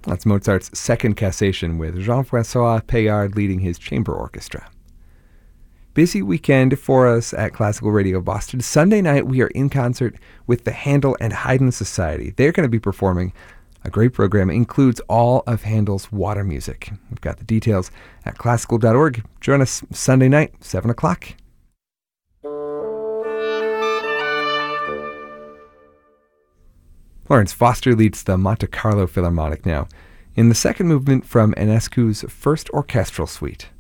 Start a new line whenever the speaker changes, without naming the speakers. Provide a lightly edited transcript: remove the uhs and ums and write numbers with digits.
That's Mozart's Second Cassation with Jean-François Payard leading his chamber orchestra. Busy weekend for us at Classical Radio Boston. Sunday night, we are in concert with the Handel and Haydn Society. They're going to be performing a great program. It includes all of Handel's water music. We've got the details at classical.org. Join us Sunday night, 7 o'clock. Lawrence Foster leads the Monte Carlo Philharmonic now in the second movement from Enescu's First Orchestral Suite.